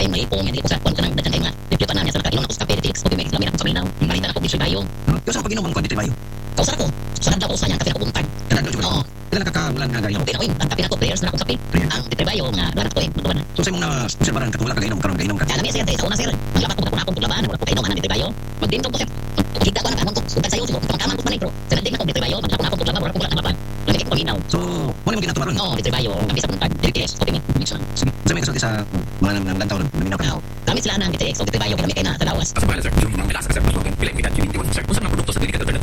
yung may ipong, hindi ko sa kwan ka ng dagan kayo nga. Pipiutan namin sa nakainom ako sa kape, DTX, okay, may islamin ako sa malinaw. Malita na ako, Bishoy Bayo. Yung sa pag-inom ko dito bayo. Kausap ako. Sunod ako sa kanya, kape na ko buntag. Kanang ko. Oo. Kailan nakakamulan nga gayam. Okay na ko yun. Ang kape na ko, players na akong kape. Ang Bishoy Bayo, nga lahat ko eh. Magawa na. So sa imong na obserbaran katulad kagainom karon gainom ka. Kaya namin sir, sa una sir. Ang labat ko na akong tulaban, wala ko kainom anang Bishoy Bayo. Magdim ko sir. Kita ko na kanong ko. Sugat sayo, siguro. Kamang ko manay bro. Sa landing ako Bishoy Bayo, maglapo na akong tulaban, wala ko wala naman. Lagi ko paminaw. So mo nimo ginatumaron. Oo, Bishoy Bayo. Kami sa buntag. DTX, okay mo. Mix lang. Sige. Sa may kasulti sa mga nang lantaw naminaw ka. Oo. Kami sila ng DTX, okay Bishoy Bayo, kami kay na sa lawas. Sa bahala sir, yung mga milasa sir, mas mabing pila kita 21 sir. Usa na produkto sa delikado